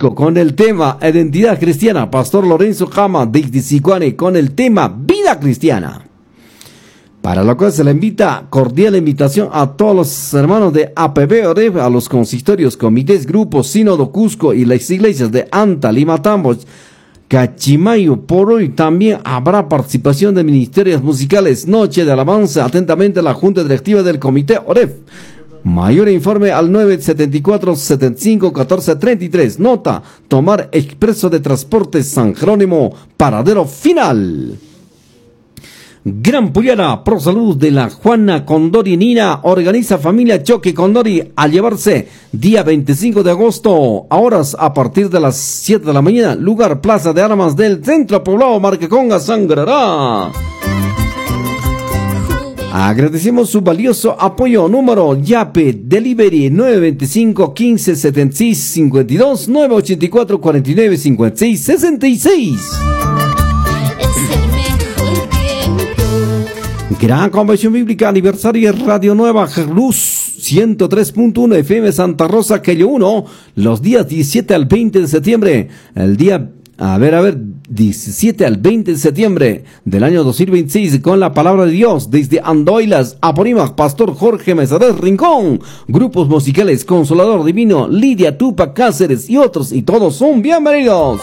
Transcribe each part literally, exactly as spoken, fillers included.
Cusco con el tema Identidad Cristiana. Pastor Lorenzo Jama de Sicuane con el tema Vida Cristiana. Para lo cual se le invita, cordial invitación a todos los hermanos de A P B Oreb, a los consistorios, comités, grupos, sínodo Cusco y las iglesias de Anta, Lima, Tambos, Cachimayo. Por hoy también habrá participación de ministerios musicales, noche de alabanza. Atentamente la Junta Directiva del Comité Oreb. Mayor informe al nueve setenta y cuatro, setenta y cinco, catorce treinta y tres. Nota, tomar expreso de transporte San Jerónimo, paradero final. Gran Puyara, Pro Salud de la Juana Condori Nina, organiza familia Choque Condori a llevarse día veinticinco de agosto, a horas a partir de las siete de la mañana, lugar Plaza de Armas del Centro Poblado Marqueconga, Sangrará. Agradecemos su valioso apoyo. Número Yape Delivery nueve veinticinco, quince, setenta y seis, cincuenta y dos, nueve ochenta y cuatro, cuarenta y nueve, cincuenta y seis, sesenta y seis. Gran Convención Bíblica Aniversario Radio Nueva Luz ciento tres punto uno F M Santa Rosa Quello uno, los días diecisiete al veinte de septiembre. El día, a ver, a ver, diecisiete al veinte de septiembre del año dos mil veintiséis, con la palabra de Dios desde Andoilas, Aporímac, Pastor Jorge Mesadez Rincón, grupos musicales Consolador Divino, Lidia Tupac Cáceres y otros, y todos son bienvenidos.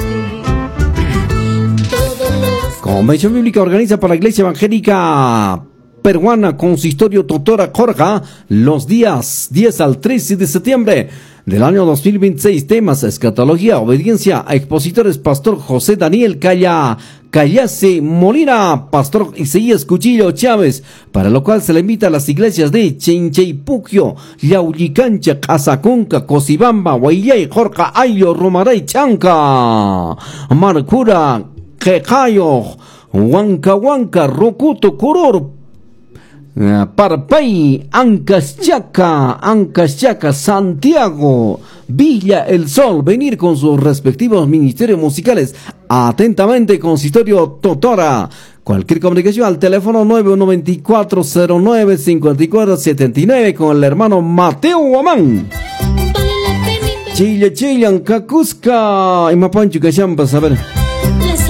Convención Bíblica organiza para la Iglesia Evangélica Peruana Consistorio Totora Jorja los días diez al trece de septiembre del año dos mil veintiséis. Temas: escatología, obediencia. A expositores: Pastor José Daniel Calla Callase Molina, Pastor Isaías Cuchillo Chávez, para lo cual se le invita a las iglesias de Chincheipuquio, Yaulicancha, Casacunca, Cosibamba, Guayay, Jorca, Ayo, Romaray, Chanca, Marcura, Quecayo, Huancahuanca, Rocuto, Curor, Parpay, Ancaschaca, Ancaschaca, Santiago, Villa El Sol, venir con sus respectivos ministerios musicales. Atentamente, Consistorio Totora. Cualquier comunicación al teléfono nueve nueve cuatro, cero nueve, cinco cuatro siete nueve con el hermano Mateo Guamán. Chile, Chile, Cacusca y Mapancho, que a ver.